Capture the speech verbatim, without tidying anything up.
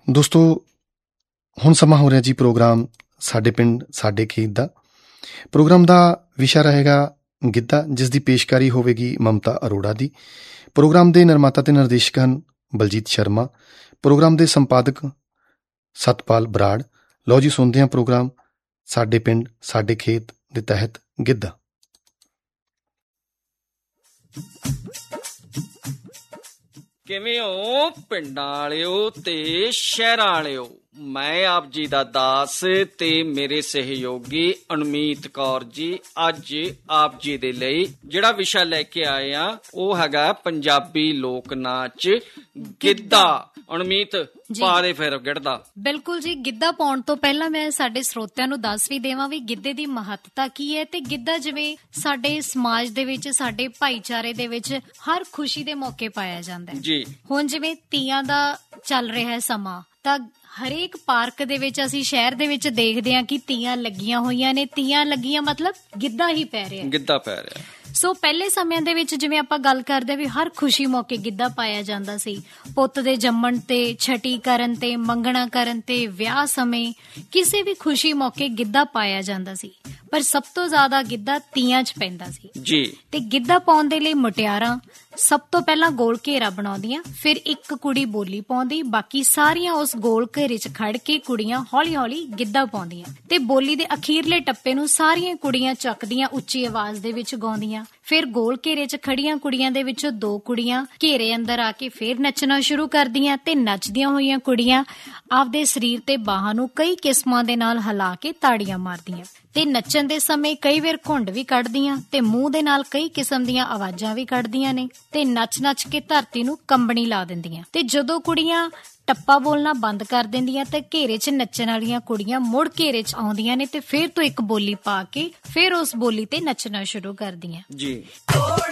ਦੋਸਤੋ, ਹੁਣ ਸਮਾਂ ਹੋ ਰਿਹਾ ਜੀ ਪ੍ਰੋਗਰਾਮ ਸਾਡੇ ਪਿੰਡ ਸਾਡੇ ਖੇਤ ਦਾ। ਪ੍ਰੋਗਰਾਮ ਦਾ ਵਿਸ਼ਾ ਰਹੇਗਾ ਗਿੱਧਾ, ਜਿਸ ਦੀ ਪੇਸ਼ਕਾਰੀ ਹੋਵੇਗੀ ਮਮਤਾ ਅਰੋੜਾ ਦੀ। ਪ੍ਰੋਗਰਾਮ ਦੇ ਨਿਰਮਾਤਾ ਅਤੇ ਨਿਰਦੇਸ਼ਕ ਹਨ ਬਲਜੀਤ ਸ਼ਰਮਾ। ਪ੍ਰੋਗਰਾਮ ਦੇ ਸੰਪਾਦਕ ਸਤਪਾਲ ਬਰਾੜ। ਲਓ ਜੀ, ਸੁਣਦੇ ਹਾਂ ਪ੍ਰੋਗਰਾਮ ਸਾਡੇ ਪਿੰਡ ਸਾਡੇ ਖੇਤ ਦੇ ਤਹਿਤ ਗਿੱਧਾ। ਕਿਵੇਂ ਹੋ ਪਿੰਡਾਂ ਵਾਲਿਓ ਤੇ ਸ਼ਹਿਰਾਂ ਵਾਲਿਓ? ਮੈਂ ਆਪ ਜੀ ਦਾ ਦਾਸ ਤੇ ਮੇਰੇ ਸਹਿਯੋਗੀ ਅਨਮੀਤ ਕੌਰ ਜੀ ਅੱਜ ਆਪ ਜੀ ਦੇ ਲਈ ਜਿਹੜਾ ਵਿਸ਼ਾ ਲੈ ਕੇ ਆਏ ਆ ਉਹ ਹੈਗਾ ਪੰਜਾਬੀ ਲੋਕ ਨਾਚ ਗਿੱਧਾ। ਅਨਮੀਤ, ਪਾ ਦੇ ਫਿਰ ਗਿੱਧਾ। ਬਿਲਕੁਲ ਜੀ। ਗਿੱਧਾ ਪਾਉਣ ਤੋਂ ਪਹਿਲਾਂ ਮੈਂ ਸਾਡੇ ਸਰੋਤਿਆਂ ਨੂੰ ਦੱਸ ਵੀ ਦੇਵਾਂ ਵੀ ਗਿੱਧੇ ਦੀ ਮਹੱਤਤਾ ਕੀ ਹੈ। ਤੇ ਗਿੱਧਾ ਜਿਵੇਂ ਸਾਡੇ ਸਮਾਜ ਦੇ ਵਿੱਚ, ਸਾਡੇ ਭਾਈਚਾਰੇ ਦੇ ਵਿੱਚ ਹਰ ਖੁਸ਼ੀ ਦੇ ਮੌਕੇ ਪਾਇਆ ਜਾਂਦਾ ਹੈ ਜੀ। ਹੁਣ ਜਿਵੇਂ ਤੀਆਂ ਦਾ ਚੱਲ ਰਿਹਾ ਹੈ ਸਮਾਂ, ਤਾਂ ਹਰੇਕ ਪਾਰਕ ਦੇ ਵਿੱਚ ਅਸੀਂ ਸ਼ਹਿਰ ਦੇ ਵਿੱਚ ਦੇਖਦੇ ਹਾਂ ਕਿ ਤੀਆਂ ਲੱਗੀਆਂ ਹੋਈਆਂ ਨੇ। ਤੀਆਂ ਲੱਗੀਆਂ ਮਤਲਬ ਗਿੱਧਾ ਹੀ ਪੈ ਰਿਹਾ, ਗਿੱਧਾ ਪੈ ਰਿਹਾ। ਸੋ ਪਹਿਲੇ ਸਮਿਆਂ ਦੇ ਵਿੱਚ ਜਿਵੇਂ ਆਪਾਂ ਗੱਲ ਕਰਦੇ ਵੀ ਹਰ ਖੁਸ਼ੀ ਮੌਕੇ ਗਿੱਧਾ ਪਾਇਆ ਜਾਂਦਾ ਸੀ। ਪੁੱਤ ਦੇ ਜੰਮਣ ਤੇ, ਛਟੀ ਕਰਨ ਤੇ, ਮੰਗਣਾ ਕਰਨ ਤੇ, ਵਿਆਹ ਸਮੇਂ, ਕਿਸੇ ਵੀ ਖੁਸ਼ੀ ਮੌਕੇ ਗਿੱਧਾ ਪਾਇਆ ਜਾਂਦਾ ਸੀ। ਪਰ ਸਭ ਤੋਂ ਜ਼ਿਆਦਾ ਗਿੱਧਾ ਤੀਆਂ 'ਚ ਪੈਂਦਾ ਸੀ ਜੀ। ਤੇ ਗਿੱਧਾ ਪਾਉਣ ਦੇ ਲਈ ਮੁਟਿਆਰਾਂ ਸਭ ਤੋਂ ਪਹਿਲਾਂ ਗੋਲ ਘੇਰਾ ਬਣਾਉਂਦੀਆਂ, ਫਿਰ ਇੱਕ ਕੁੜੀ ਬੋਲੀ ਪਾਉਂਦੀ, ਬਾਕੀ ਸਾਰੀਆਂ ਉਸ ਗੋਲ ਘੇਰੇ 'ਚ ਖੜ ਕੇ ਕੁੜੀਆਂ ਹੌਲੀ ਹੌਲੀ ਗਿੱਧਾ ਪਾਉਂਦੀਆਂ ਤੇ ਬੋਲੀ ਦੇ ਅਖੀਰਲੇ ਟੱਪੇ ਨੂੰ ਸਾਰੀਆਂ ਕੁੜੀਆਂ ਚੱਕਦੀਆਂ, ਉੱਚੀ ਆਵਾਜ਼ ਦੇ ਵਿੱਚ ਗਾਉਂਦੀਆਂ। ਫਿਰ ਗੋਲ ਘੇਰੇ 'ਚ ਖੜੀਆਂ ਕੁੜੀਆਂ ਦੇ ਵਿੱਚੋਂ ਦੋ ਕੁੜੀਆਂ ਘੇਰੇ ਅੰਦਰ ਆ ਕੇ ਫਿਰ ਨੱਚਣਾ ਸ਼ੁਰੂ ਕਰਦੀਆਂ ਤੇ ਨੱਚਦੀਆਂ ਹੋਈਆਂ ਕੁੜੀਆਂ ਆਪਦੇ ਸਰੀਰ ਤੇ ਬਾਹਾਂ ਨੂੰ ਕਈ ਕਿਸਮਾਂ ਦੇ ਨਾਲ ਹਿਲਾ ਕੇ ਤਾੜੀਆਂ ਮਾਰਦੀਆਂ ਤੇ ਨੱਚਣ ਦੇ ਸਮੇਂ ਕਈ ਵਾਰ ਘੁੰਡ ਵੀ ਕੱਢਦੀਆਂ ਤੇ ਮੂੰਹ ਦੇ ਨਾਲ ਕਈ ਕਿਸਮ ਦੀਆਂ ਆਵਾਜ਼ਾਂ ਵੀ ਕੱਢਦੀਆਂ ਨੇ ਤੇ ਨੱਚ-ਨੱਚ ਕੇ ਧਰਤੀ ਨੂੰ ਕੰਬਣੀ ਲਾ ਦਿੰਦੀਆਂ। ਤੇ ਜਦੋਂ ਕੁੜੀਆਂ ਟੱਪਾ ਬੋਲਣਾ ਬੰਦ ਕਰ ਦਿੰਦੀਆਂ ਤੇ ਘੇਰੇ 'ਚ ਨੱਚਣ ਵਾਲੀਆਂ ਕੁੜੀਆਂ ਮੁੜ ਘੇਰੇ 'ਚ ਆਉਂਦੀਆਂ ਨੇ ਤੇ ਫਿਰ ਤੋਂ ਇੱਕ ਬੋਲੀ ਪਾ ਕੇ ਫਿਰ ਉਸ ਬੋਲੀ ਤੇ ਨੱਚਣਾ ਸ਼ੁਰੂ ਕਰਦੀਆਂ ਜੀ।